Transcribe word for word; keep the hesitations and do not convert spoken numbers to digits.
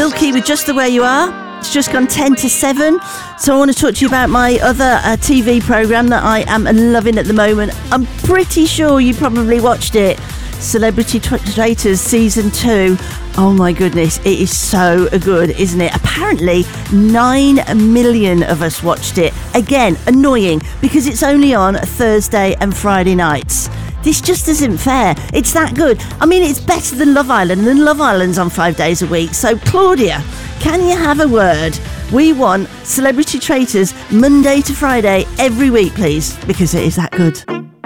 Wilkie with Just the Way You Are. It's just gone ten to seven. So I want to talk to you about my other uh, T V programme that I am loving at the moment. I'm pretty sure you probably watched it. Celebrity Traitors Season two. Oh my goodness, it is so good, isn't it? Apparently nine million of us watched it. Again, annoying because it's only on Thursday and Friday nights. This just isn't fair. It's that good. I mean, it's better than Love Island, and Love Island's on five days a week. So Claudia, can you have a word? We want Celebrity Traitors Monday to Friday every week, please, because it is that good.